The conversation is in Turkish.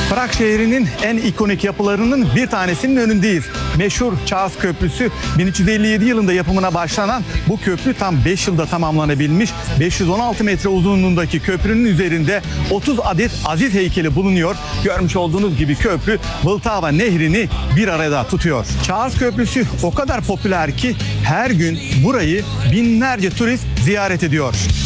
Prag şehrinin en ikonik yapılarının bir tanesinin önündeyiz. Meşhur Charles Köprüsü. 1357 yılında yapımına başlanan bu köprü tam 5 yılda tamamlanabilmiş. 516 metre uzunluğundaki köprünün üzerinde 30 adet Aziz heykeli bulunuyor. Görmüş olduğunuz gibi köprü Vltava Nehri'ni bir arada tutuyor. Charles Köprüsü o kadar popüler ki her gün burayı binlerce turist ziyaret ediyor.